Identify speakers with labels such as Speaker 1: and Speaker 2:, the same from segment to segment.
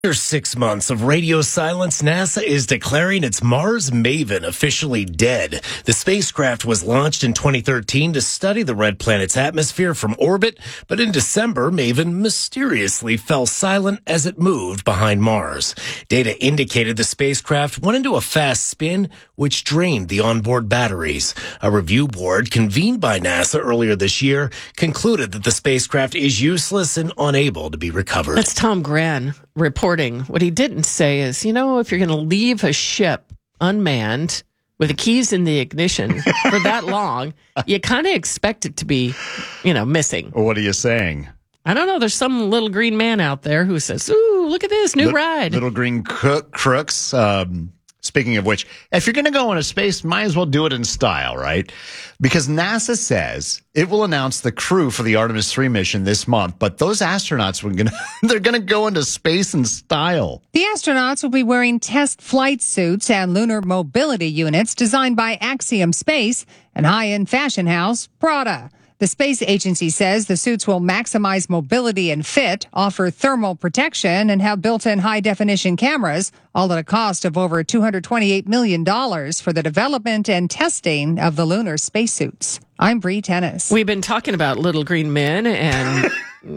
Speaker 1: After 6 months of radio silence, NASA is declaring its Mars Maven officially dead. The spacecraft was launched in 2013 to study the red planet's atmosphere from orbit, but in December, Maven mysteriously fell silent as it moved behind Mars. Data indicated the spacecraft went into a fast spin, which drained the onboard batteries. A review board convened by NASA earlier this year concluded that the spacecraft is useless and unable to be recovered.
Speaker 2: That's Tom Gran reporting. What he didn't say is, if you're going to leave a ship unmanned with the keys in the ignition for that long, you kind of expect it to be, missing.
Speaker 3: What are you saying?
Speaker 2: I don't know. There's some little green man out there who says, ooh, look at this new ride.
Speaker 3: Little green crooks. Speaking of which, if you're going to go into space, might as well do it in style, right? Because NASA says it will announce the crew for the Artemis 3 mission this month, but those astronauts they're going to go into space in style.
Speaker 4: The astronauts will be wearing test flight suits and lunar mobility units designed by Axiom Space and high-end fashion house Prada. The space agency says the suits will maximize mobility and fit, offer thermal protection, and have built-in high-definition cameras, all at a cost of over $228 million for the development and testing of the lunar spacesuits. I'm Bree Tennis.
Speaker 2: We've been talking about little green men and,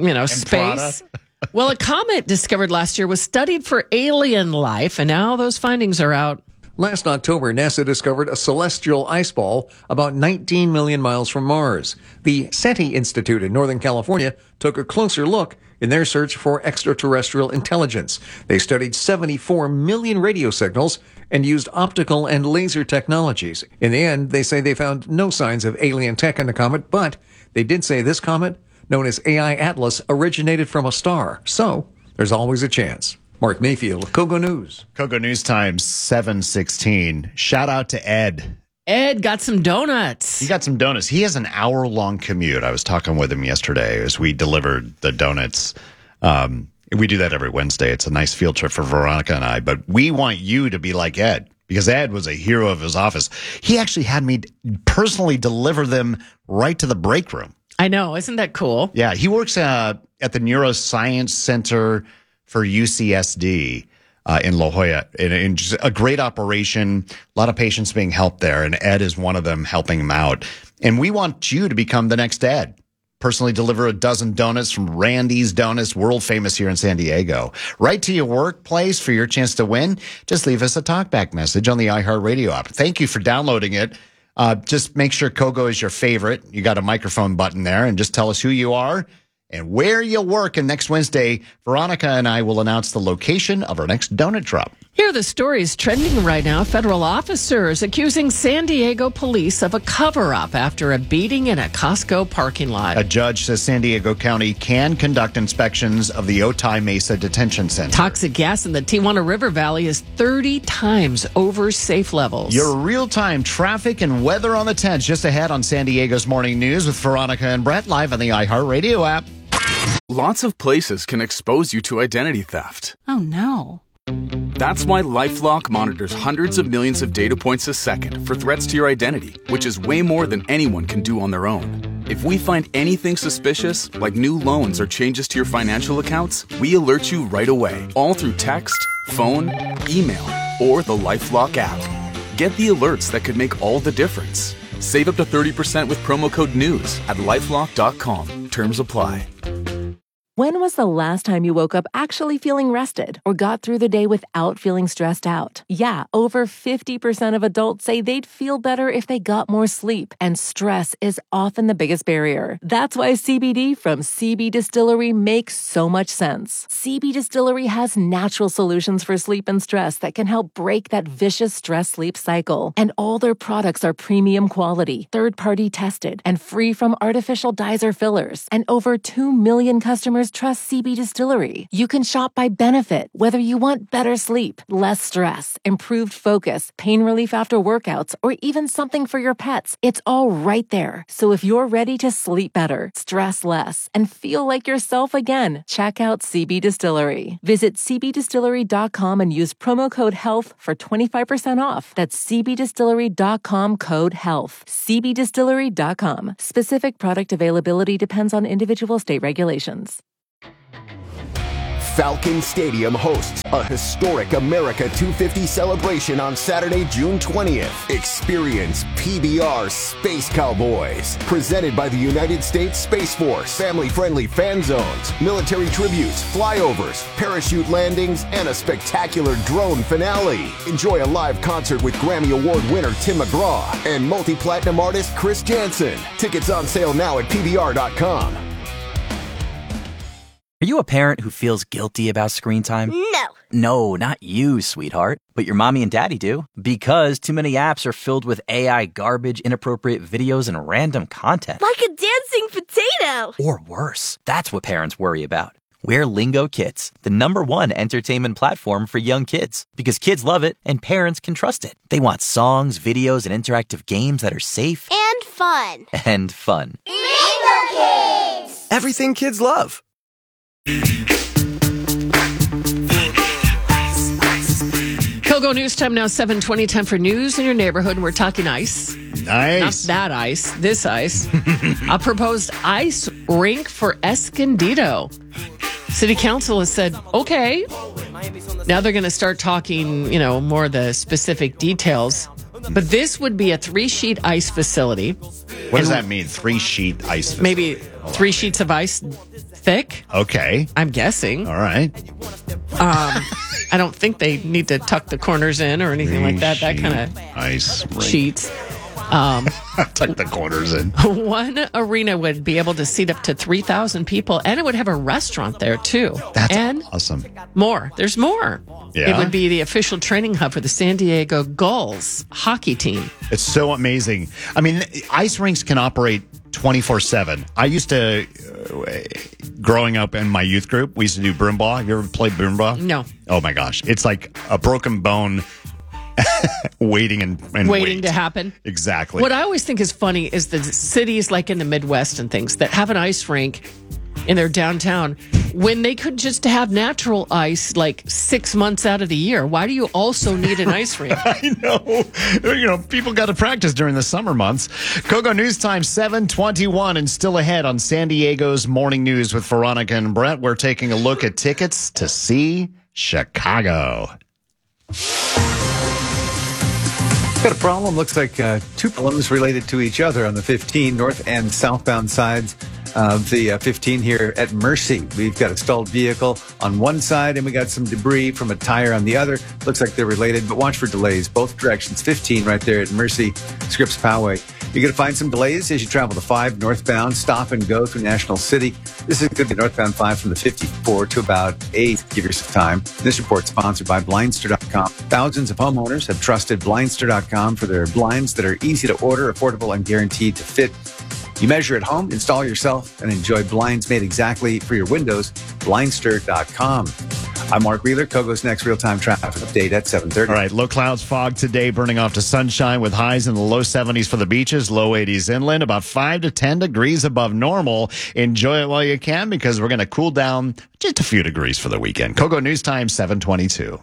Speaker 2: space. Well, a comet discovered last year was studied for alien life, and now those findings are out.
Speaker 5: Last October, NASA discovered a celestial ice ball about 19 million miles from Mars. The SETI Institute in Northern California took a closer look in their search for extraterrestrial intelligence. They studied 74 million radio signals and used optical and laser technologies. In the end, they say they found no signs of alien tech in the comet, but they did say this comet, known as AI Atlas, originated from a star. So there's always a chance. Mark Mayfield, Kogo News.
Speaker 3: Kogo News Times 7:16. Shout out to Ed.
Speaker 2: Ed got some donuts.
Speaker 3: He got some donuts. He has an hour-long commute. I was talking with him yesterday as we delivered the donuts. We do that every Wednesday. It's a nice field trip for Veronica and I. But we want you to be like Ed, because Ed was a hero of his office. He actually had me personally deliver them right to the break room.
Speaker 2: I know. Isn't that cool?
Speaker 3: Yeah. He works at the Neuroscience Center for UCSD in La Jolla, and just a great operation, a lot of patients being helped there, and Ed is one of them helping him out. And we want you to become the next Ed. Personally deliver a dozen donuts from Randy's Donuts, world famous here in San Diego. Right to your workplace for your chance to win. Just leave us a talkback message on the iHeartRadio app. Thank you for downloading it. Just make sure Kogo is your favorite. You got a microphone button there, and just tell us who you are and where you work. And next Wednesday, Veronica and I will announce the location of our next donut drop.
Speaker 2: Here are the stories trending right now. Federal officers accusing San Diego police of a cover-up after a beating in a Costco parking lot.
Speaker 3: A judge says San Diego County can conduct inspections of the Otay Mesa Detention Center.
Speaker 2: Toxic gas in the Tijuana River Valley is 30 times over safe levels.
Speaker 3: Your real-time traffic and weather on the 10th just ahead on San Diego's Morning News with Veronica and Brett, live on the iHeartRadio app.
Speaker 6: Lots of places can expose you to identity theft.
Speaker 7: Oh, no.
Speaker 6: That's why LifeLock monitors hundreds of millions of data points a second for threats to your identity, which is way more than anyone can do on their own. If we find anything suspicious, like new loans or changes to your financial accounts, we alert you right away, all through text, phone, email, or the LifeLock app. Get the alerts that could make all the difference. Save up to 30% with promo code NEWS at LifeLock.com. Terms apply.
Speaker 8: When was the last time you woke up actually feeling rested or got through the day without feeling stressed out? Yeah, over 50% of adults say they'd feel better if they got more sleep, and stress is often the biggest barrier. That's why CBD from CB Distillery makes so much sense. CB Distillery has natural solutions for sleep and stress that can help break that vicious stress-sleep cycle. And all their products are premium quality, third-party tested, and free from artificial dyes or fillers. And over 2 million customers trust CB Distillery. You can shop by benefit, whether you want better sleep, less stress, improved focus, pain relief after workouts, or even something for your pets. It's all right there. So if you're ready to sleep better, stress less, and feel like yourself again, check out CB Distillery. Visit cbdistillery.com and use promo code HEALTH for 25% off. That's cbdistillery.com, code HEALTH. cbdistillery.com. Specific product availability depends on individual state regulations.
Speaker 7: Falcon Stadium hosts a historic America 250 celebration on Saturday, June 20th. Experience PBR Space Cowboys, presented by the United States Space Force. Family-friendly fan zones, military tributes, flyovers, parachute landings, and a spectacular drone finale. Enjoy a live concert with Grammy Award winner Tim McGraw and multi-platinum artist Chris Jansen. Tickets on sale now at PBR.com.
Speaker 9: Are you a parent who feels guilty about screen time?
Speaker 10: No.
Speaker 9: No, not you, sweetheart. But your mommy and daddy do. Because too many apps are filled with AI garbage, inappropriate videos, and random content.
Speaker 10: Like a dancing potato.
Speaker 9: Or worse. That's what parents worry about. We're Lingo Kids, the #1 entertainment platform for young kids. Because kids love it and parents can trust it. They want songs, videos, and interactive games that are safe.
Speaker 10: And fun.
Speaker 9: And fun.
Speaker 10: Lingo Kids!
Speaker 11: Everything kids love.
Speaker 2: Kogo News Time now, 7:20, time for news in your neighborhood. We're talking ice.
Speaker 3: Nice.
Speaker 2: Not that ice, this ice. A proposed ice rink for Escondido. City Council has said, okay. Now they're going to start talking, more of the specific details. But this would be a 3-sheet ice facility.
Speaker 3: What does that mean? 3-sheet ice facility?
Speaker 2: Maybe 3 sheets of ice thick.
Speaker 3: Okay.
Speaker 2: I'm guessing.
Speaker 3: All right.
Speaker 2: I don't think they need to tuck the corners in or anything like that. That kind of
Speaker 3: ice rink.
Speaker 2: sheets.
Speaker 3: Tuck the corners in.
Speaker 2: One arena would be able to seat up to 3,000 people, and it would have a restaurant there too.
Speaker 3: That's
Speaker 2: and
Speaker 3: awesome.
Speaker 2: More. There's more.
Speaker 3: Yeah.
Speaker 2: It would be the official training hub for the San Diego Gulls hockey team.
Speaker 3: It's so amazing. I mean, ice rinks can operate 24/7. I used to, growing up in my youth group, we used to do broomball. Have you ever played broomball?
Speaker 2: No.
Speaker 3: Oh my gosh. It's like a broken bone waiting and
Speaker 2: waiting to happen.
Speaker 3: Exactly.
Speaker 2: What I always think is funny is the cities like in the Midwest and things that have an ice rink in their downtown when they could just have natural ice like 6 months out of the year. Why do you also need an ice rink?
Speaker 3: I know. People got to practice during the summer months. Kogo News Time, 7:21, and still ahead on San Diego's Morning News with Veronica and Brett. We're taking a look at tickets to see Chicago.
Speaker 12: Got a problem. Looks like two problems related to each other on the 15 north and southbound sides of the 15 here at Mercy. We've got a stalled vehicle on one side, and we got some debris from a tire on the other. Looks like they're related, but watch for delays. Both directions, 15 right there at Mercy, Scripps Poway. You're going to find some delays as you travel to 5 northbound, stop and go through National City. This is going to be northbound 5 from the 54 to about 8. Give yourself time. This report sponsored by Blindster.com. Thousands of homeowners have trusted Blindster.com for their blinds that are easy to order, affordable, and guaranteed to fit. You measure at home, install yourself, and enjoy blinds made exactly for your windows. Blindster.com. I'm Mark Wheeler. Kogo's next real-time traffic update at 7:30.
Speaker 3: All right, low clouds, fog today, burning off to sunshine with highs in the low 70s for the beaches, low 80s inland, about 5 to 10 degrees above normal. Enjoy it while you can because we're going to cool down just a few degrees for the weekend. Kogo News Time, 7:22.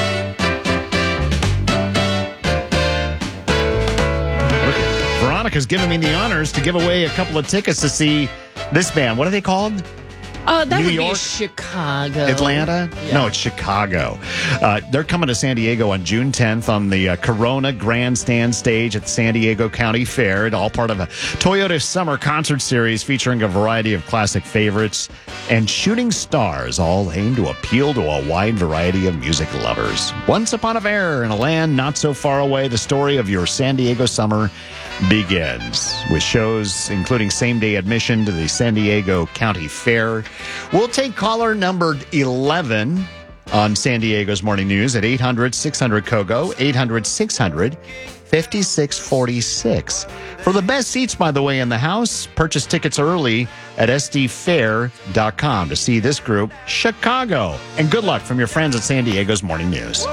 Speaker 3: Veronica's giving me the honors to give away a couple of tickets to see this band. What are they called?
Speaker 2: That
Speaker 3: New
Speaker 2: would
Speaker 3: York?
Speaker 2: be Chicago.
Speaker 3: Atlanta?
Speaker 2: Yeah.
Speaker 3: No, it's Chicago. They're coming to San Diego on June 10th on the Corona Grandstand stage at the San Diego County Fair. It's all part of a Toyota Summer Concert Series featuring a variety of classic favorites and shooting stars, all aimed to appeal to a wide variety of music lovers. Once upon a fair in a land not so far away, the story of your San Diego summer begins with shows including same-day admission to the San Diego County Fair. We'll take caller number 11 on San Diego's Morning News at 800-600-KOGO, 800-600-5646. For the best seats, by the way, in the house, purchase tickets early at sdfair.com to see this group, Chicago. And good luck from your friends at San Diego's Morning News.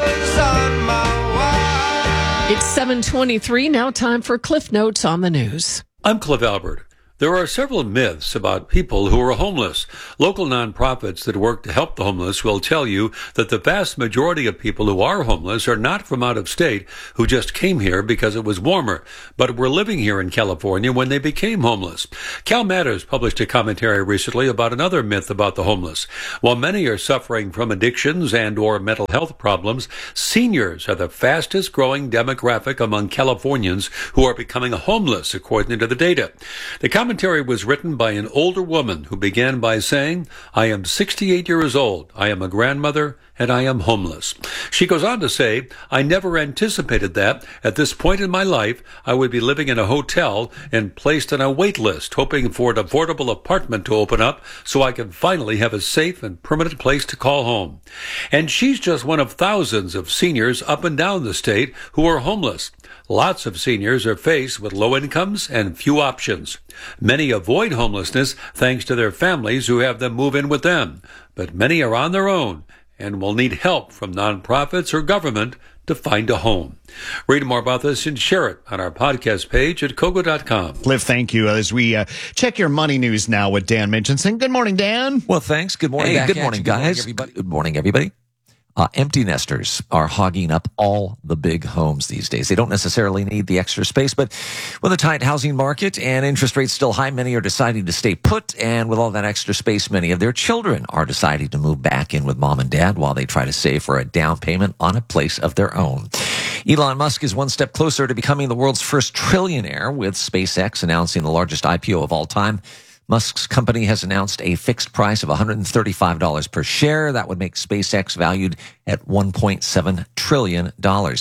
Speaker 2: It's 7:23, now time for Cliff Notes on the news.
Speaker 13: I'm Cliff Albert.
Speaker 11: There are several myths about people who are homeless. Local nonprofits that work to help the homeless will tell you that the vast majority of people who are homeless are not from out of state who just came here because it was warmer, but were living here in California when they became homeless. Cal Matters published a commentary recently about another myth about the homeless. While many are suffering from addictions and or mental health problems, seniors are the fastest growing demographic among Californians who are becoming homeless, according to the data. The commentary was written by an older woman who began by saying, "I am 68 years old, I am a grandmother, and I am homeless." She goes on to say, "I never anticipated that at this point in my life I would be living in a hotel and placed on a wait list, hoping for an affordable apartment to open up so I can finally have a safe and permanent place to call home." And she's just one of thousands of seniors up and down the state who are homeless. Lots of seniors are faced with low incomes and few options. Many avoid homelessness thanks to their families who have them move in with them, but many are on their own and will need help from nonprofits or government to find a home. Read more about this and share it on our podcast page at Kogo.com.
Speaker 3: Cliff, thank you. As we check your money news now with Dan Mitchinson. Good morning, Dan.
Speaker 13: Well, thanks. Good morning.
Speaker 14: Hey, good morning, guys.
Speaker 13: Good morning, everybody. Empty nesters are hogging up all the big homes these days. They don't necessarily need the extra space, but with a tight housing market and interest rates still high, many are deciding to stay put. And with all that extra space, many of their children are deciding to move back in with mom and dad while they try to save for a down payment on a place of their own. Elon Musk is one step closer to becoming the world's first trillionaire, with SpaceX announcing the largest IPO of all time. Musk's company has announced a fixed price of $135 per share. That would make SpaceX valued at $1.7 trillion.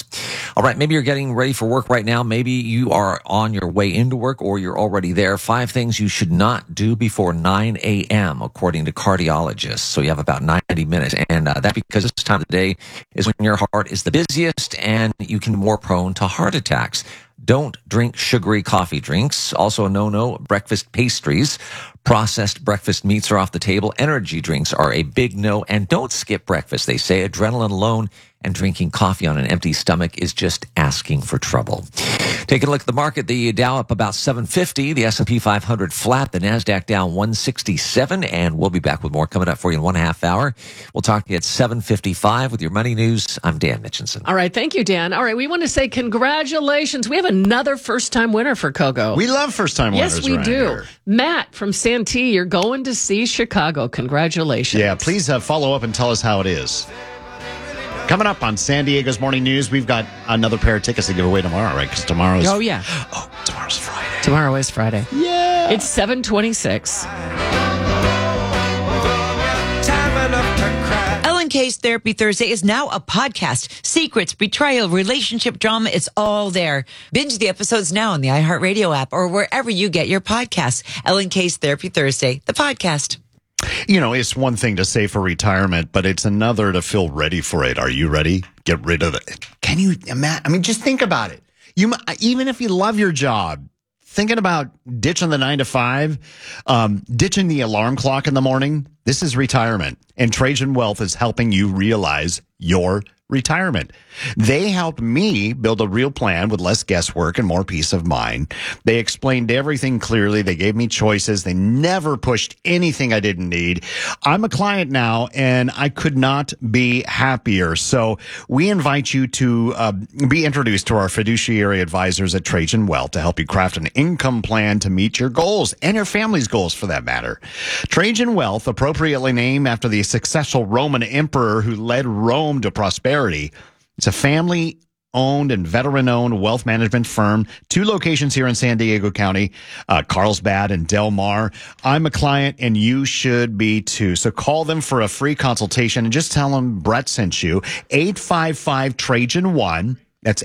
Speaker 13: All right, maybe you're getting ready for work right now. Maybe you are on your way into work or you're already there. 5 things you should not do before 9 a.m., according to cardiologists. So you have about 90 minutes. And that's because this time of the day is when your heart is the busiest and you can be more prone to heart attacks. Don't drink sugary coffee drinks. Also a no-no, breakfast pastries. Processed breakfast meats are off the table. Energy drinks are a big no. And don't skip breakfast. They say adrenaline alone and drinking coffee on an empty stomach is just asking for trouble. Taking a look at the market, the Dow up about 750, the S&P 500 flat, the NASDAQ down 167, and we'll be back with more coming up for you in 1.5 hours. We'll talk to you at 7:55 with your money news. I'm Dan Mitchinson.
Speaker 2: All right, thank you, Dan. All right, we want to say congratulations. We have another first-time winner for Kogo.
Speaker 3: We love first-time winners.
Speaker 2: Yes, we do.
Speaker 3: Here.
Speaker 2: Matt from Santee, you're going to see Chicago. Congratulations.
Speaker 3: Yeah, please follow up and tell us how it is. Coming up on San Diego's Morning News, we've got another pair of tickets to give away tomorrow, right? Because tomorrow's...
Speaker 2: Oh, yeah.
Speaker 3: Oh, tomorrow's Friday.
Speaker 2: Tomorrow is Friday.
Speaker 3: Yeah.
Speaker 2: It's 7:26.
Speaker 15: Ellen K's Therapy Thursday is now a podcast. Secrets, betrayal, relationship drama, it's all there. Binge the episodes now on the iHeartRadio app or wherever you get your podcasts. Ellen K's Therapy Thursday, the podcast.
Speaker 3: You know, it's one thing to say for retirement, but it's another to feel ready for it. Are you ready? Get rid of it. Can you imagine? I mean, just think about it. Even if you love your job, thinking about ditching the 9 to 5, ditching the alarm clock in the morning. This is retirement, and Trajan Wealth is helping you realize your retirement. They helped me build a real plan with less guesswork and more peace of mind. They explained everything clearly. They gave me choices. They never pushed anything I didn't need. I'm a client now, and I could not be happier. So we invite you to be introduced to our fiduciary advisors at Trajan Wealth to help you craft an income plan to meet your goals and your family's goals, for that matter. Trajan Wealth, appropriately named after the successful Roman emperor who led Rome to prosperity. It's a family-owned and veteran-owned wealth management firm. 2 locations here in San Diego County, Carlsbad and Del Mar. I'm a client, and you should be too. So call them for a free consultation and just tell them Brett sent you. 855-TRAJAN-1. That's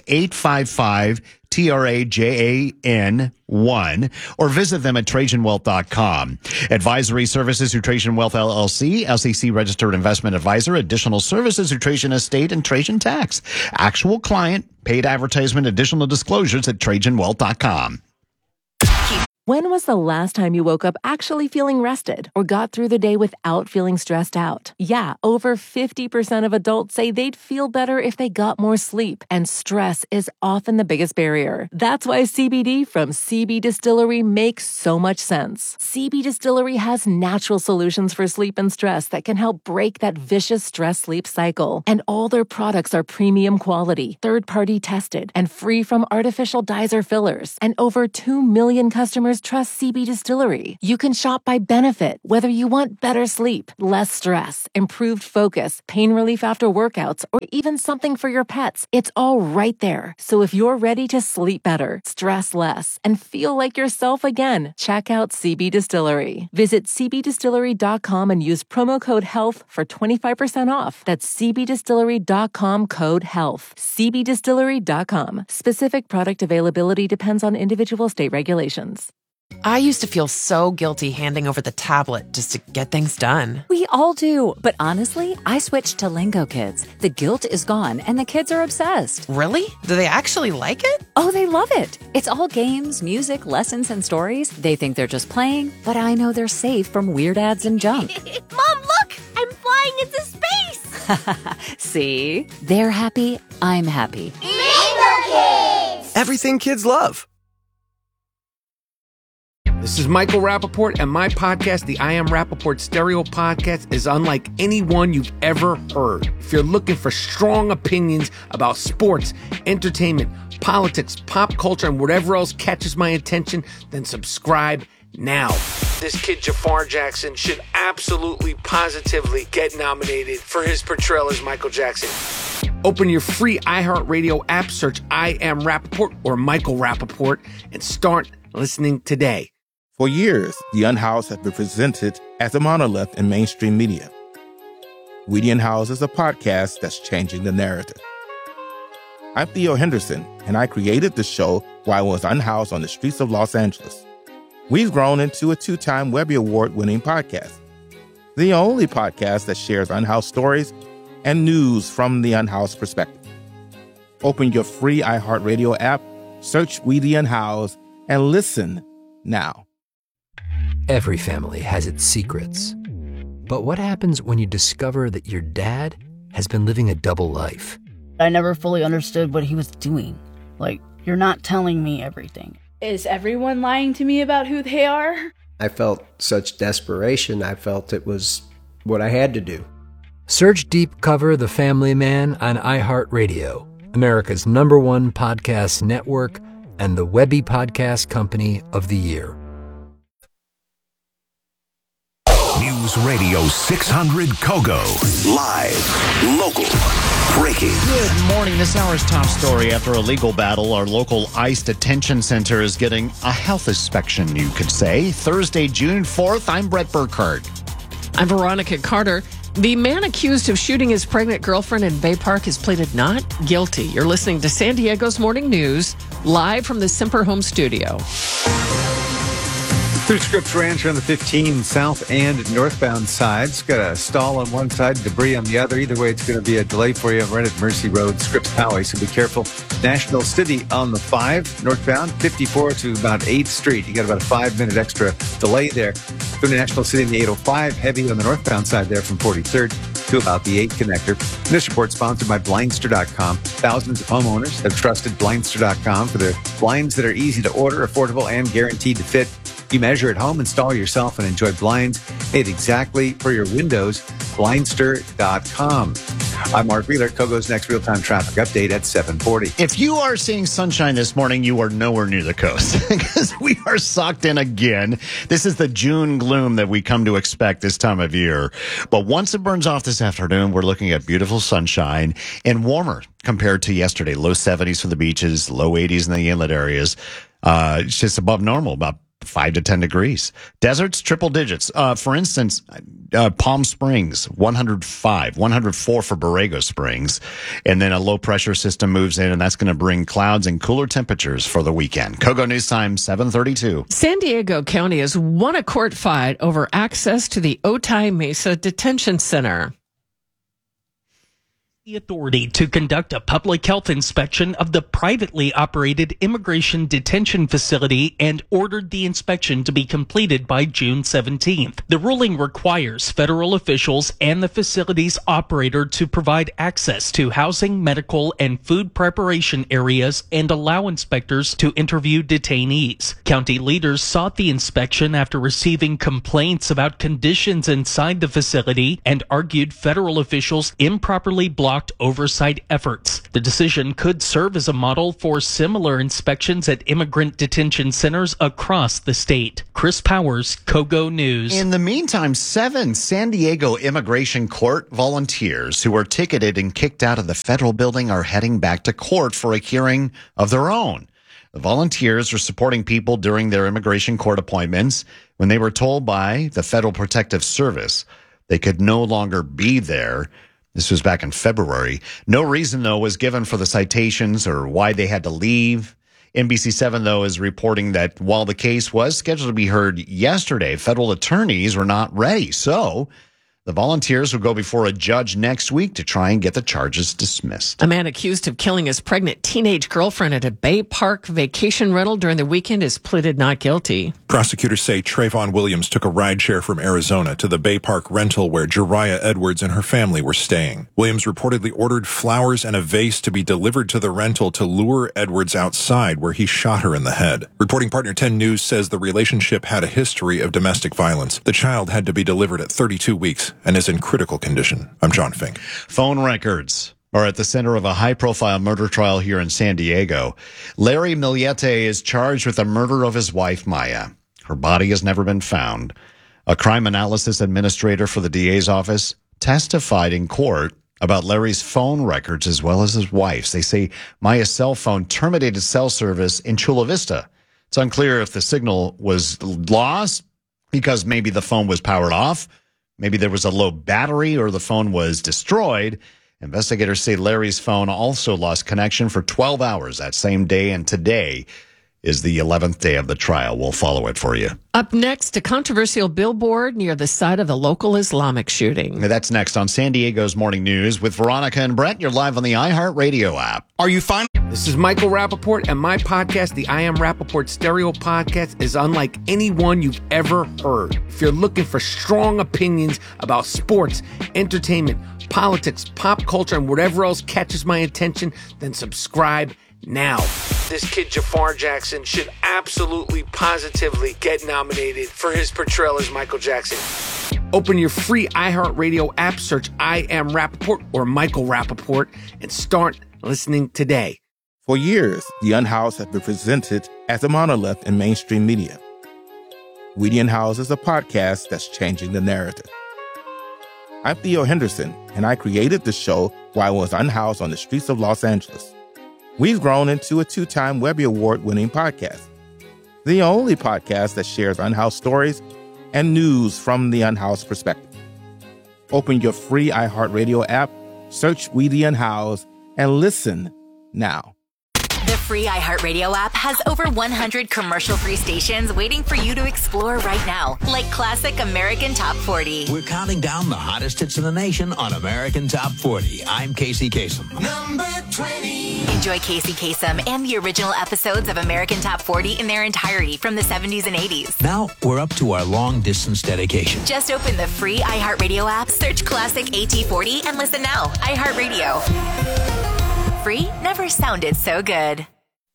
Speaker 3: 855-TRAJAN-1, or visit them at TrajanWealth.com. Advisory services through Trajan Wealth LLC, SEC registered investment advisor. Additional services through Trajan Estate and Trajan Tax. Actual client, paid advertisement, additional disclosures at TrajanWealth.com.
Speaker 8: When was the last time you woke up actually feeling rested or got through the day without feeling stressed out? Yeah, over 50% of adults say they'd feel better if they got more sleep, and stress is often the biggest barrier. That's why CBD from CB Distillery makes so much sense. CB Distillery has natural solutions for sleep and stress that can help break that vicious stress-sleep cycle. And all their products are premium quality, third-party tested, and free from artificial dyes or fillers. And over 2 million customers trust CB Distillery. You can shop by benefit, whether you want better sleep, less stress, improved focus, pain relief after workouts, or even something for your pets. It's all right there. So if you're ready to sleep better, stress less, and feel like yourself again, check out CB Distillery. Visit cbdistillery.com and use promo code HEALTH for 25% off. That's cbdistillery.com code HEALTH. cbdistillery.com. Specific product availability depends on individual state regulations.
Speaker 14: I used to feel so guilty handing over the tablet just to get things done.
Speaker 16: We all do, but honestly, I switched to Lingo Kids. The guilt is gone, and the kids are obsessed.
Speaker 14: Really? Do they actually like it?
Speaker 16: Oh, they love it. It's all games, music, lessons, and stories. They think they're just playing, but I know they're safe from weird ads and junk.
Speaker 10: Mom, look! I'm flying into space!
Speaker 16: See? They're happy, I'm happy.
Speaker 10: Lingo Kids!
Speaker 17: Everything kids love. This is Michael Rappaport, and my podcast, the I Am Rappaport Stereo Podcast, is unlike any one you've ever heard. If you're looking for strong opinions about sports, entertainment, politics, pop culture, and whatever else catches my attention, then subscribe now. This kid, Jafar Jackson, should absolutely, positively get nominated for his portrayal as Michael Jackson. Open your free iHeartRadio app, search I Am Rappaport or Michael Rappaport, and start listening today.
Speaker 18: For years, The Unhoused has been presented as a monolith in mainstream media. We the Unhoused is a podcast that's changing the narrative. I'm Theo Henderson, and I created the show while I was unhoused on the streets of Los Angeles. We've grown into a 2-time Webby Award-winning podcast, the only podcast that shares unhoused stories and news from the unhoused perspective. Open your free iHeartRadio app, search We the Unhoused, and listen now.
Speaker 19: Every family has its secrets. But what happens when you discover that your dad has been living a double life?
Speaker 20: I never fully understood what he was doing. Like, you're not telling me everything.
Speaker 21: Is everyone lying to me about who they are?
Speaker 22: I felt such desperation. I felt it was what I had to do.
Speaker 19: Search Deep Cover The Family Man on iHeartRadio, America's #1 podcast network and the Webby Podcast Company of the Year.
Speaker 23: News Radio 600 Kogo. Live, local, breaking.
Speaker 3: Good morning. This hour's top story. After a legal battle, our local ICE detention center is getting a health inspection, you could say. Thursday, June 4th, I'm Brett Burkhardt.
Speaker 2: I'm Veronica Carter. The man accused of shooting his pregnant girlfriend in Bay Park has pleaded not guilty. You're listening to San Diego's Morning News, live from the Semper Home studio.
Speaker 12: Through Scripps Ranch on the 15 south and northbound sides. Got a stall on one side, debris on the other. Either way, it's going to be a delay for you right at Mercy Road, Scripps Poway, so be careful. National City on the 5, northbound, 54 to about 8th Street. You got about a 5-minute extra delay there. Go to National City in the 805, heavy on the northbound side there from 43rd to about the 8 connector. This report sponsored by Blindster.com. Thousands of homeowners have trusted Blindster.com for their blinds that are easy to order, affordable, and guaranteed to fit. You measure at home, install yourself, and enjoy blinds made exactly for your windows. Blindster.com. I'm Mark Wheeler. Kogo's next real-time traffic update at 7:40.
Speaker 3: If you are seeing sunshine this morning, you are nowhere near the coast because we are socked in again. This is the June gloom that we come to expect this time of year. But once it burns off this afternoon, we're looking at beautiful sunshine and warmer compared to yesterday. Low 70s for the beaches, low 80s in the inlet areas. It's just above normal, about 5 to 10 degrees. Deserts, triple digits. For instance, Palm Springs, 105, 104 for Borrego Springs. And then a low pressure system moves in, and that's going to bring clouds and cooler temperatures for the weekend. Kogo News Time, 7:32.
Speaker 2: San Diego County has won a court fight over access to the Otay Mesa Detention Center.
Speaker 1: the authority to conduct a public health inspection of the privately operated immigration detention facility and ordered the inspection to be completed by June 17th. The ruling requires federal officials and the facility's operator to provide access to housing, medical, and food preparation areas and allow inspectors to interview detainees. County leaders sought the inspection after receiving complaints about conditions inside the facility and argued federal officials improperly blocked oversight efforts. The decision could serve as a model for similar inspections at immigrant detention centers across the state. Chris Powers, Kogo News.
Speaker 3: In the meantime, 7 San Diego Immigration Court volunteers who were ticketed and kicked out of the federal building are heading back to court for a hearing of their own. The volunteers were supporting people during their immigration court appointments when they were told by the Federal Protective Service they could no longer be there. This was back in February. No reason, though, was given for the citations or why they had to leave. NBC7, though, is reporting that while the case was scheduled to be heard yesterday, federal attorneys were not ready. So the volunteers will go before a judge next week to try and get the charges dismissed.
Speaker 2: A man accused of killing his pregnant teenage girlfriend at a Bay Park vacation rental during the weekend is pleaded not guilty.
Speaker 4: Prosecutors say Trayvon Williams took a rideshare from Arizona to the Bay Park rental where Jariah Edwards and her family were staying. Williams reportedly ordered flowers and a vase to be delivered to the rental to lure Edwards outside, where he shot her in the head. Reporting partner 10 News says the relationship had a history of domestic violence. The child had to be delivered at 32 weeks and is in critical condition. I'm John Fink.
Speaker 3: Phone records are at the center of a high-profile murder trial here in San Diego. Larry Millete is charged with the murder of his wife, Maya. Her body has never been found. A crime analysis administrator for the DA's office testified in court about Larry's phone records as well as his wife's. They say Maya's cell phone terminated cell service in Chula Vista. It's unclear if the signal was lost because maybe the phone was powered off, maybe there was a low battery, or the phone was destroyed. Investigators say Larry's phone also lost connection for 12 hours that same day, and today is the 11th day of the trial. We'll follow it for you.
Speaker 2: Up next, a controversial billboard near the site of the local Islamic shooting.
Speaker 3: That's next on San Diego's Morning News with Veronica and Brett. You're live on the iHeartRadio app.
Speaker 17: Are you fine? This is Michael Rappaport, and my podcast, the I Am Rappaport Stereo Podcast, is unlike any one you've ever heard. If you're looking for strong opinions about sports, entertainment, politics, pop culture, and whatever else catches my attention, then subscribe now. This kid Jafar Jackson should absolutely, positively get nominated for his portrayal as Michael Jackson. Open your free iHeartRadio app, search I Am Rappaport or Michael Rappaport, and start listening today.
Speaker 18: For years, The Unhoused has been presented as a monolith in mainstream media. We the Unhoused is a podcast that's changing the narrative. I'm Theo Henderson, and I created the show while I was unhoused on the streets of Los Angeles. We've grown into a 2-time Webby Award-winning podcast, the only podcast that shares unhoused stories and news from the unhoused perspective. Open your free iHeartRadio app, search We the Unhoused, and listen now.
Speaker 5: The free iHeartRadio app has over 100 commercial-free stations waiting for you to explore right now, like Classic American Top 40.
Speaker 24: We're counting down the hottest hits in the nation on American Top 40. I'm Casey Kasem.
Speaker 5: Number 20. Enjoy Casey Kasem and the original episodes of American Top 40 in their entirety from the 70s and 80s.
Speaker 24: Now we're up to our long-distance dedication.
Speaker 5: Just open the free iHeartRadio app, search Classic AT40, and listen now. iHeartRadio. Free never sounded so good.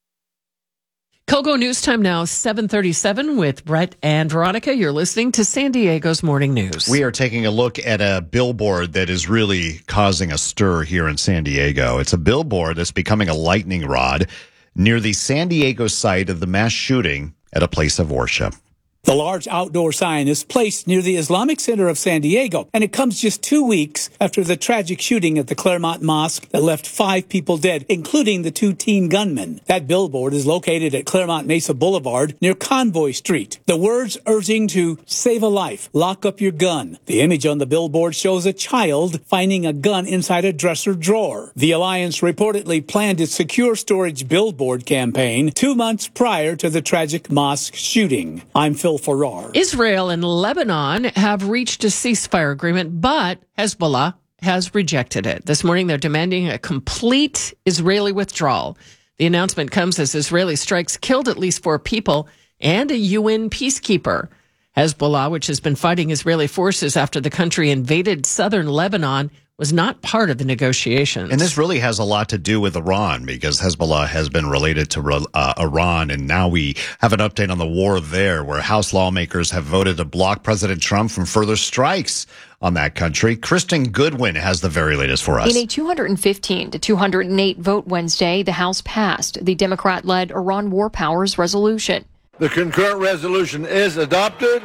Speaker 2: Kogo News Time now, 7:37 with Brett and Veronica. You're listening to San Diego's Morning News.
Speaker 3: We are taking a look at a billboard that is really causing a stir here in San Diego. It's a billboard that's becoming a lightning rod near the San Diego site of the mass shooting at a place of worship.
Speaker 25: The large outdoor sign is placed near the Islamic Center of San Diego, and it comes just 2 weeks after the tragic shooting at the Claremont Mosque that left 5 people dead, including the 2 teen gunmen. That billboard is located at Claremont Mesa Boulevard near Convoy Street. The words urging to save a life, lock up your gun. The image on the billboard shows a child finding a gun inside a dresser drawer. The Alliance reportedly planned its secure storage billboard campaign 2 months prior to the tragic mosque shooting. I'm Phil Farrar.
Speaker 2: Israel and Lebanon have reached a ceasefire agreement, but Hezbollah has rejected it. This morning, they're demanding a complete Israeli withdrawal. The announcement comes as Israeli strikes killed at least 4 people and a UN peacekeeper. Hezbollah, which has been fighting Israeli forces after the country invaded southern Lebanon, was not part of the negotiations.
Speaker 3: And this really has a lot to do with Iran, because Hezbollah has been related to Iran. And now we have an update on the war there, where House lawmakers have voted to block President Trump from further strikes on that country. Kristen Goodwin has the very latest for us.
Speaker 6: In a 215 to 208 vote Wednesday, the House passed the Democrat-led Iran War Powers Resolution.
Speaker 7: The concurrent resolution is adopted.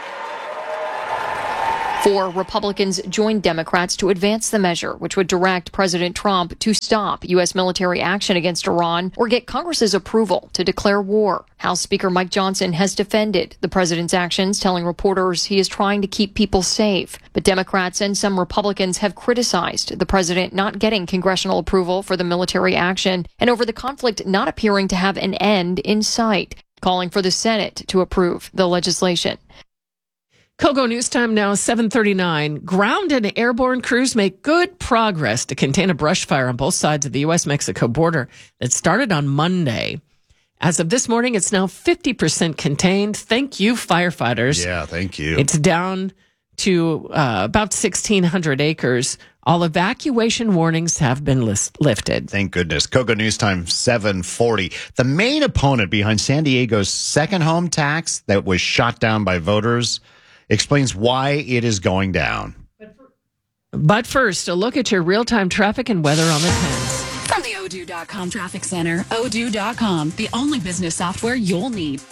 Speaker 6: 4 Republicans joined Democrats to advance the measure, which would direct President Trump to stop U.S. military action against Iran or get Congress's approval to declare war. House Speaker Mike Johnson has defended the president's actions, telling reporters he is trying to keep people safe. But Democrats and some Republicans have criticized the president not getting congressional approval for the military action and over the conflict not appearing to have an end in sight, calling for the Senate to approve the legislation.
Speaker 2: Kogo News Time now, 7:39. Ground and airborne crews make good progress to contain a brush fire on both sides of the U.S.-Mexico border that started on Monday. As of this morning, it's now 50% contained. Thank you, firefighters.
Speaker 3: Yeah, thank you.
Speaker 2: It's down to about 1,600 acres. All evacuation warnings have been lifted.
Speaker 3: Thank goodness. Kogo News Time, 7:40. The main opponent behind San Diego's second home tax that was shot down by voters explains why it is going down.
Speaker 2: But first, a look at your real-time traffic and weather on the 10s.
Speaker 9: From the Odoo.com Traffic Center, Odoo.com, the only business software you'll need.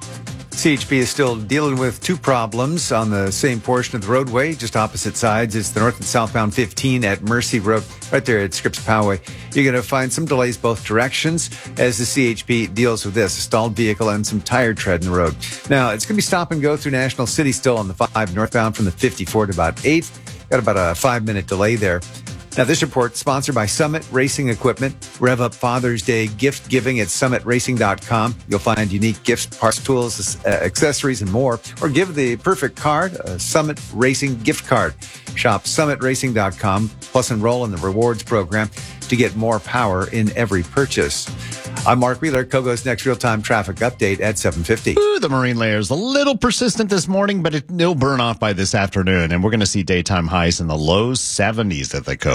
Speaker 12: CHP is still dealing with 2 problems on the same portion of the roadway, just opposite sides. It's the north and southbound 15 at Mercy Road, right there at Scripps Poway. You're going to find some delays both directions as the CHP deals with this, a stalled vehicle and some tire tread in the road. Now, it's going to be stop and go through National City still on the 5 northbound from the 54 to about 8. Got about a 5-minute delay there. Now, this report sponsored by Summit Racing Equipment. Rev up Father's Day gift giving at summitracing.com. You'll find unique gifts, parts, tools, accessories, and more. Or give the perfect card, a Summit Racing gift card. Shop summitracing.com, plus enroll in the rewards program to get more power in every purchase. I'm Mark Wheeler. Kogo's next real-time traffic update at 7:50.
Speaker 3: Ooh, the marine layer is a little persistent this morning, but it'll burn off by this afternoon, and we're going to see daytime highs in the low 70s at the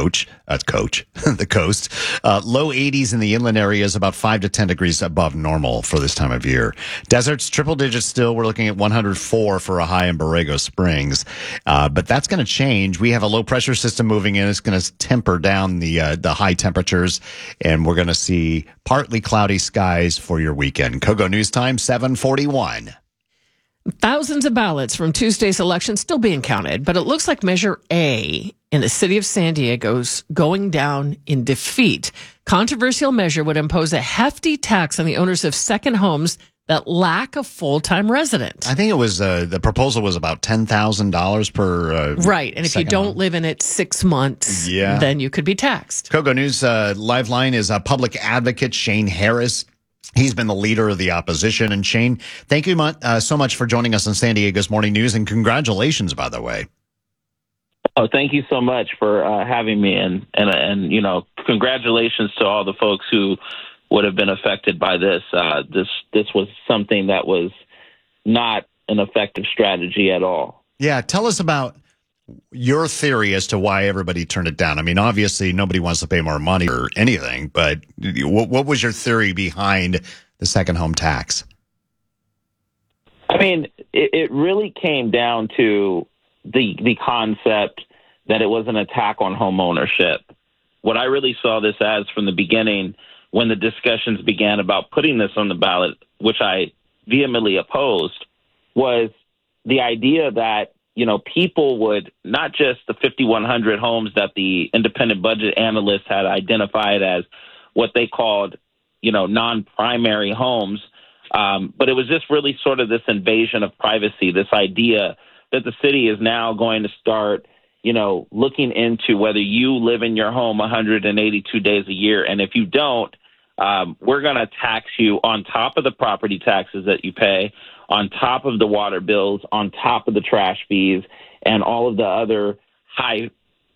Speaker 3: the coast. Low 80s in the inland areas, about 5 to 10 degrees above normal for this time of year. Deserts, triple digits still. We're looking at 104 for a high in Borrego Springs, but that's going to change. We have a low pressure system moving in. It's going to temper down the high temperatures, and we're going to see partly cloudy skies for your weekend. Kogo News Time, 7:41.
Speaker 2: Thousands of ballots from Tuesday's election still being counted, but it looks like Measure A in the city of San Diego's going down in defeat. Controversial measure would impose a hefty tax on the owners of second homes that lack a full-time resident.
Speaker 3: I think it was the proposal was about $10,000 per
Speaker 2: right, and if you don't live in it 6 months, then you could be taxed.
Speaker 3: Kogo News live line is public advocate Shane Harris. He's been the leader of the opposition. And Shane, thank you so much for joining us on San Diego's Morning News, and congratulations, by the way.
Speaker 11: Oh, thank you so much for having me, and you know, congratulations to all the folks who would have been affected by this. This was something that was not an effective strategy at all.
Speaker 3: Yeah, tell us about your theory as to why everybody turned it down. I mean, obviously nobody wants to pay more money or anything, but what was your theory behind the second home tax?
Speaker 11: I mean, it really came down to the concept that it was an attack on home ownership. What I really saw this as from the beginning, when the discussions began about putting this on the ballot, which I vehemently opposed, was the idea that, you know, people would, not just the 5,100 homes that the independent budget analysts had identified as what they called, you know, non-primary homes, but it was just really sort of this invasion of privacy, this idea that the city is now going to start, you know, looking into whether you live in your home 182 days a year. And if you don't, we're going to tax you on top of the property taxes that you pay, on top of the water bills, on top of the trash fees, and all of the other high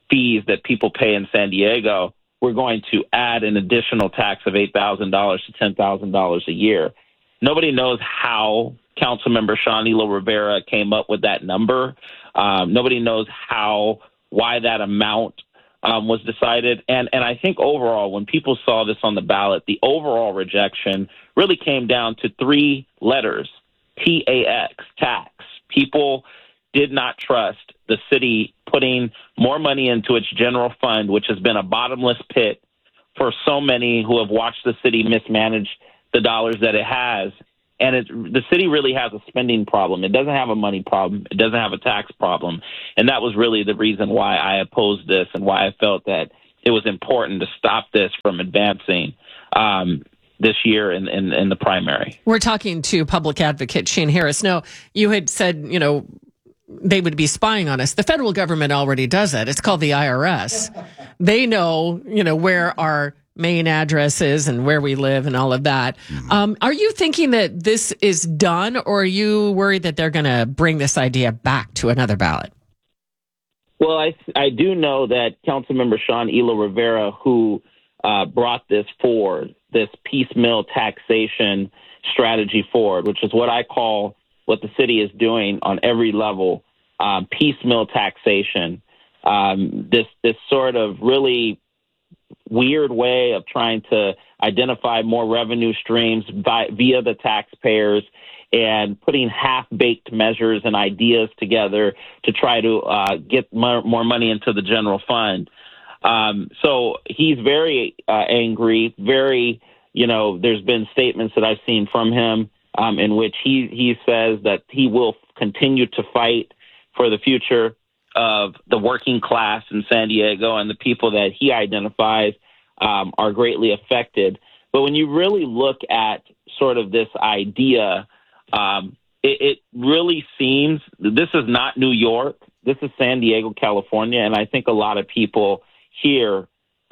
Speaker 11: fees that people pay in San Diego, we're going to add an additional tax of $8,000 to $10,000 a year. Nobody knows how Councilmember Sean-Elo Rivera came up with that number. Nobody knows why that amount was decided. And I think overall, when people saw this on the ballot, the overall rejection really came down to 3 letters, TAX, tax. People did not trust the city putting more money into its general fund, which has been a bottomless pit for so many who have watched the city mismanage the dollars that it has. And the city really has a spending problem. It doesn't have a money problem. It doesn't have a tax problem. And that was really the reason why I opposed this and why I felt that it was important to stop this from advancing this year in the primary.
Speaker 2: We're talking to public advocate Shane Harris. Now, you had said, they would be spying on us. The federal government already does that. It's called the IRS. They know, where our main address is and where we live and all of that. Are you thinking that this is done, or are you worried that they're going to bring this idea back to another ballot?
Speaker 11: Well, I do know that Councilmember Sean-Elo Rivera, who brought this forward, this piecemeal taxation strategy forward, which is what I call what the city is doing on every level, piecemeal taxation, this sort of really weird way of trying to identify more revenue streams via the taxpayers and putting half-baked measures and ideas together to try to get more money into the general fund. So he's very angry, very, there's been statements that I've seen from him in which he says that he will continue to fight for the future of the working class in San Diego, and the people that he identifies are greatly affected. But when you really look at sort of this idea, it really seems this is not New York. This is San Diego, California, and I think a lot of people here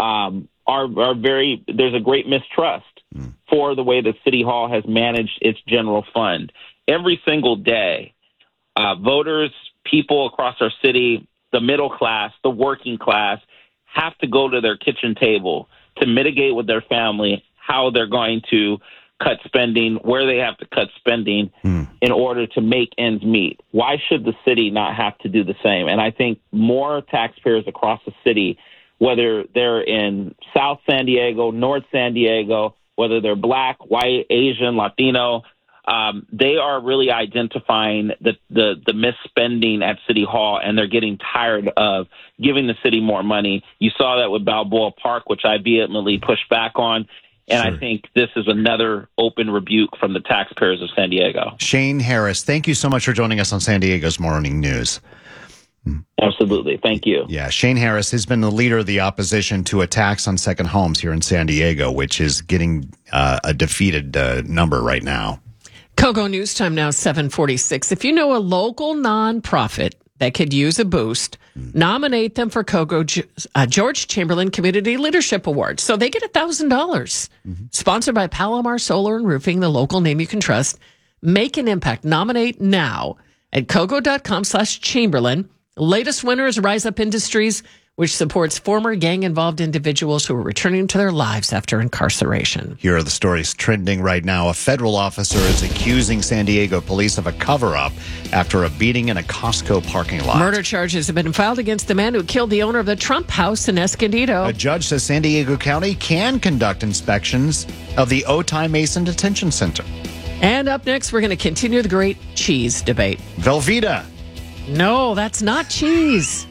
Speaker 11: are very, there's a great mistrust for the way that City Hall has managed its general fund. Every single day, voters, people across our city, the middle class, the working class, have to go to their kitchen table to mitigate with their family how they're going to cut spending, where they have to cut spending in order to make ends meet. Why should the city not have to do the same? And I think more taxpayers across the city, whether they're in South San Diego, North San Diego, whether they're Black, white, Asian, Latino, they are really identifying the misspending at City Hall, and they're getting tired of giving the city more money. You saw that with Balboa Park, which I vehemently pushed back on. And I think this is another open rebuke from the taxpayers of San Diego.
Speaker 3: Shane Harris, thank you so much for joining us on San Diego's Morning News.
Speaker 11: Absolutely. Thank you.
Speaker 3: Yeah, Shane Harris has been the leader of the opposition to a tax on second homes here in San Diego, which is getting a defeated number right now.
Speaker 2: Kogo News Time now, 7:46. If you know a local nonprofit that could use a boost, nominate them for Kogo George Chamberlain Community Leadership Award. So they get $1,000. Sponsored by Palomar Solar and Roofing, the local name you can trust. Make an impact. Nominate now at kogo.com/Chamberlain. Latest winner is Rise Up Industries, which supports former gang-involved individuals who are returning to their lives after incarceration.
Speaker 3: Here are the stories trending right now. A federal officer is accusing San Diego police of a cover-up after a beating in a Costco parking lot.
Speaker 2: Murder charges have been filed against the man who killed the owner of the Trump house in Escondido.
Speaker 3: A judge says San Diego County can conduct inspections of the Otay Mason Detention Center.
Speaker 2: And up next, we're going to continue the great cheese debate.
Speaker 3: Velveeta.
Speaker 2: No, that's not cheese.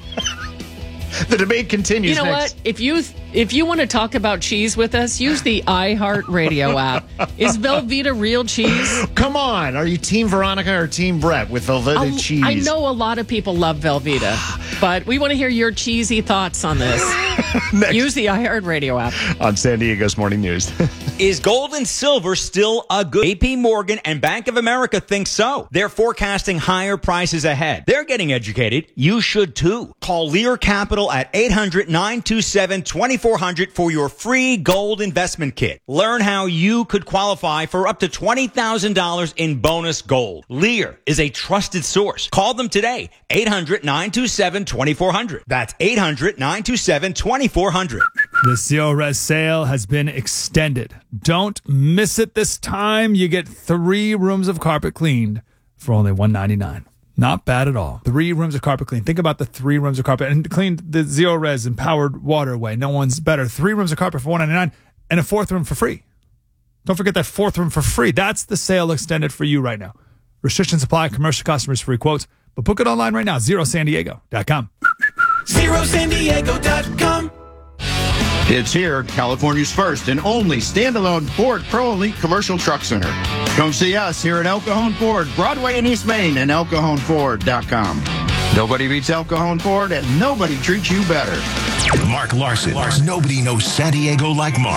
Speaker 3: The debate continues.
Speaker 2: You know
Speaker 3: next.
Speaker 2: what? If you want to talk about cheese with us, use the iHeartRadio app. Is Velveeta real cheese?
Speaker 3: Come on. Are you Team Veronica or Team Brett with Velveeta cheese?
Speaker 2: I know a lot of people love Velveeta, but we want to hear your cheesy thoughts on this. Use the iHeartRadio app.
Speaker 3: On San Diego's Morning News.
Speaker 8: Is gold and silver still a good? JP Morgan and Bank of America think so. They're forecasting higher prices ahead. They're getting educated. You should too. Call Lear Capital at 800-927-25 2400 for your free gold investment kit. Learn how you could qualify for up to $20,000 in bonus gold. Lear is a trusted source. Call them today. 800-927-2400. That's 800-927-2400.
Speaker 10: The Zero Res sale has been extended. Don't miss it this time. You get 3 rooms of carpet cleaned for only $199. Not bad at all. 3 rooms of carpet clean. Think about the 3 rooms of carpet and cleaned the Zero Res empowered water way. No one's better. 3 rooms of carpet for $199 and a 4th room for free. Don't forget that 4th room for free. That's the sale extended for you right now. Restrictions apply. Commercial customers free quotes. But book it online right now. ZeroSanDiego.com.
Speaker 13: ZeroSanDiego.com. It's here, California's first and only standalone Ford Pro Elite commercial truck center. Come see us here at El Cajon Ford, Broadway in East Main, and ElCajonFord.com. Nobody beats El Cajon Ford, and nobody treats you better.
Speaker 23: Mark Larson. Nobody knows San Diego like Mark.